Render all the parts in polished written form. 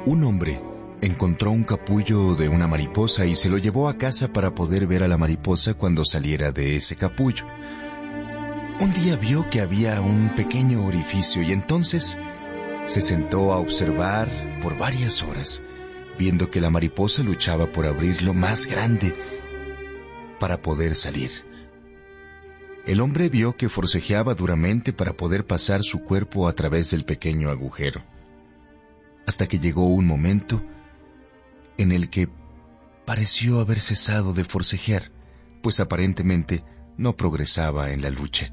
Un hombre encontró un capullo de una mariposa y se lo llevó a casa para poder ver a la mariposa cuando saliera de ese capullo. Un día vio que había un pequeño orificio y entonces se sentó a observar por varias horas, viendo que la mariposa luchaba por abrirlo más grande para poder salir. El hombre vio que forcejeaba duramente para poder pasar su cuerpo a través del pequeño agujero, hasta que llegó un momento en el que pareció haber cesado de forcejear, pues aparentemente no progresaba en la lucha.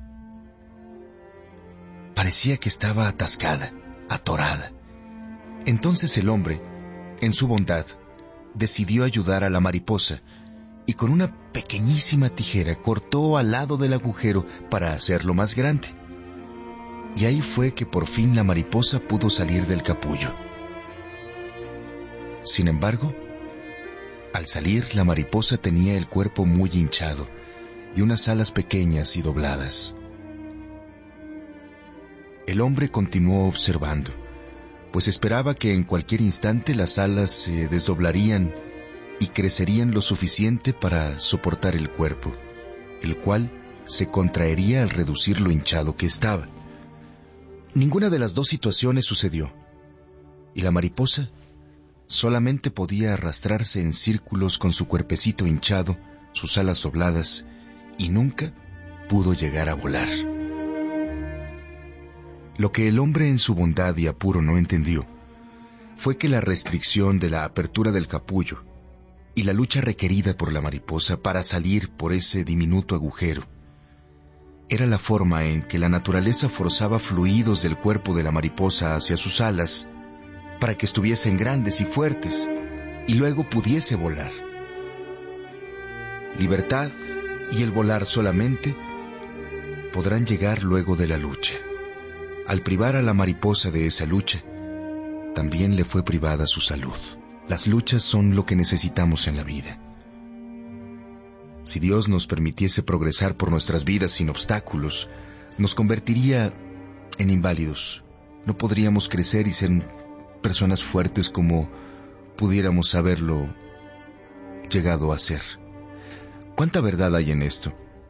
Parecía que estaba atascada, atorada. Entonces el hombre, en su bondad, decidió ayudar a la mariposa y con una pequeñísima tijera cortó al lado del agujero para hacerlo más grande. Y ahí fue que por fin la mariposa pudo salir del capullo. Sin embargo, al salir la mariposa tenía el cuerpo muy hinchado y unas alas pequeñas y dobladas. El hombre continuó observando, pues esperaba que en cualquier instante las alas se desdoblarían y crecerían lo suficiente para soportar el cuerpo, el cual se contraería al reducir lo hinchado que estaba. Ninguna de las dos situaciones sucedió, y la mariposa solamente podía arrastrarse en círculos con su cuerpecito hinchado, sus alas dobladas, y nunca pudo llegar a volar. Lo que el hombre en su bondad y apuro no entendió fue que la restricción de la apertura del capullo y la lucha requerida por la mariposa para salir por ese diminuto agujero era la forma en que la naturaleza forzaba fluidos del cuerpo de la mariposa hacia sus alas para que estuviesen grandes y fuertes y luego pudiese volar. Libertad y el volar solamente podrán llegar luego de la lucha. Al privar a la mariposa de esa lucha, también le fue privada su salud. Las luchas son lo que necesitamos en la vida. Si Dios nos permitiese progresar por nuestras vidas sin obstáculos, nos convertiría en inválidos. No podríamos crecer y ser personas fuertes como pudiéramos haberlo llegado a ser. ¿Cuánta verdad hay en esto?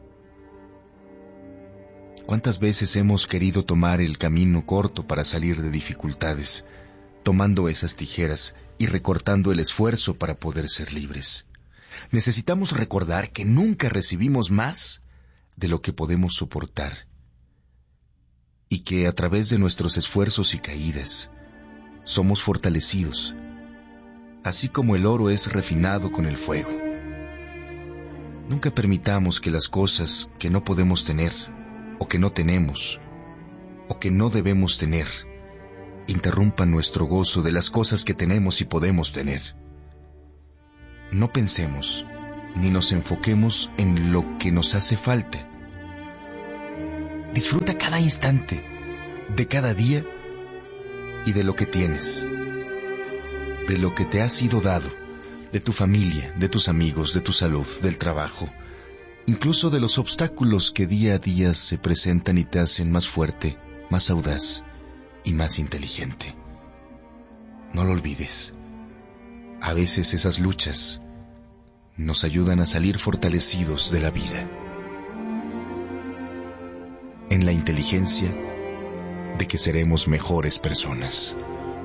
¿Cuántas veces hemos querido tomar el camino corto para salir de dificultades, tomando esas tijeras y recortando el esfuerzo para poder ser libres? Necesitamos recordar que nunca recibimos más de lo que podemos soportar y que a través de nuestros esfuerzos y caídas somos fortalecidos, así como el oro es refinado con el fuego. Nunca permitamos que las cosas que no podemos tener, o que no tenemos, o que no debemos tener, interrumpan nuestro gozo de las cosas que tenemos y podemos tener. No pensemos, ni nos enfoquemos en lo que nos hace falta. Disfruta cada instante, de cada día y de lo que tienes, de lo que te ha sido dado, de tu familia, de tus amigos, de tu salud, del trabajo, incluso de los obstáculos que día a día se presentan y te hacen más fuerte, más audaz y más inteligente. No lo olvides. A veces esas luchas nos ayudan a salir fortalecidos de la vida, en la inteligencia de que seremos mejores personas.